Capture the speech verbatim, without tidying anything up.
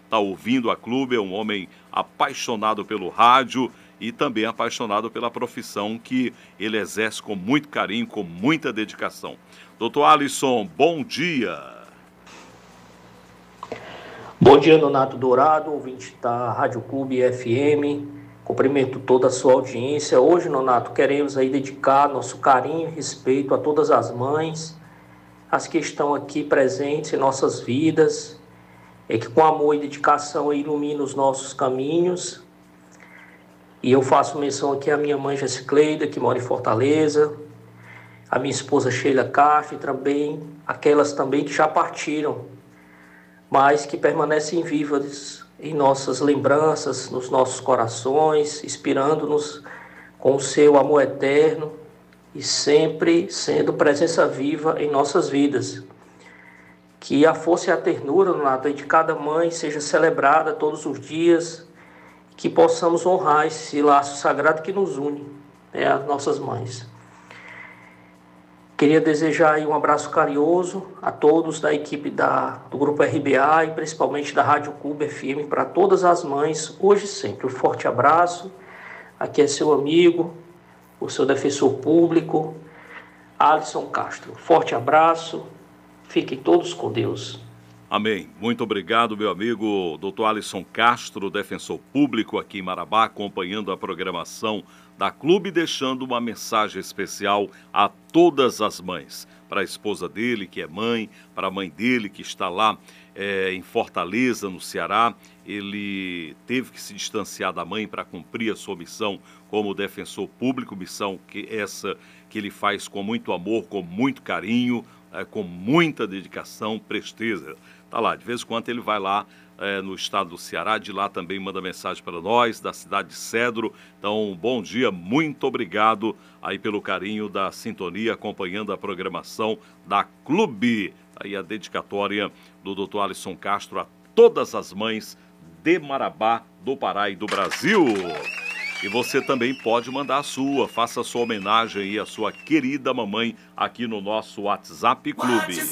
está ouvindo a Clube, é um homem apaixonado pelo rádio e também apaixonado pela profissão que ele exerce com muito carinho, com muita dedicação. Doutor Alisson, bom dia. Bom dia, Nonato Dourado, ouvinte da Rádio Clube F M. Cumprimento toda a sua audiência. Hoje, Nonato, queremos aí dedicar nosso carinho e respeito a todas as mães, as que estão aqui presentes em nossas vidas, é que com amor e dedicação ilumina os nossos caminhos. E eu faço menção aqui à minha mãe Jessicleida, que mora em Fortaleza, a minha esposa Sheila Castro e também aquelas também que já partiram, mas que permanecem vivas em nossas lembranças, nos nossos corações, inspirando-nos com o seu amor eterno e sempre sendo presença viva em nossas vidas. Que a força e a ternura no lado de cada mãe seja celebrada todos os dias, que possamos honrar esse laço sagrado que nos une, né, as nossas mães. Queria desejar aí um abraço carinhoso a todos da equipe da, do Grupo R B A e principalmente da Rádio Clube F M, para todas as mães, hoje e sempre. Um forte abraço. Aqui é seu amigo, o seu defensor público, Alisson Castro. Forte abraço. Fiquem todos com Deus. Amém. Muito obrigado, meu amigo doutor Alisson Castro, defensor público aqui em Marabá, acompanhando a programação da Clube, deixando uma mensagem especial a todas as mães. Para a esposa dele, que é mãe, para a mãe dele, que está lá é, em Fortaleza, no Ceará. Ele teve que se distanciar da mãe para cumprir a sua missão como defensor público, missão que essa que ele faz com muito amor, com muito carinho, é, com muita dedicação, presteza. Tá lá, de vez em quando ele vai lá é, no estado do Ceará, de lá também manda mensagem para nós, da cidade de Cedro. Então, bom dia, muito obrigado aí pelo carinho da sintonia, acompanhando a programação da Clube. Aí a dedicatória do doutor Alisson Castro a todas as mães de Marabá, do Pará e do Brasil. E você também pode mandar a sua, faça a sua homenagem aí à sua querida mamãe aqui no nosso WhatsApp Clube.